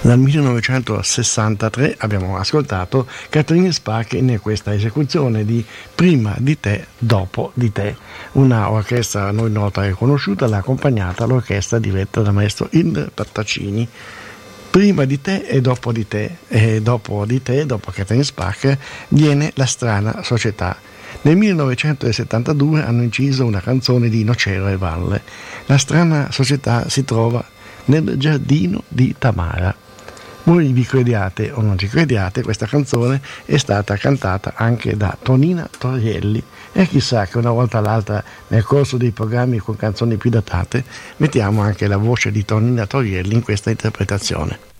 Dal 1963 abbiamo ascoltato Catherine Spaak in questa esecuzione di Prima di te, dopo di te, una orchestra a noi nota e conosciuta, l'ha accompagnata l'orchestra diretta dal maestro Il Pattacini. Prima di te e dopo di te, dopo Catherine Spaak, viene La strana società. Nel 1972 hanno inciso una canzone di Nocera e Valle. La strana società si trova nel giardino di Tamara. Voi vi crediate o non ci crediate, questa canzone è stata cantata anche da Tonina Torielli e chissà che una volta all'altra nel corso dei programmi con canzoni più datate mettiamo anche la voce di Tonina Torielli in questa interpretazione.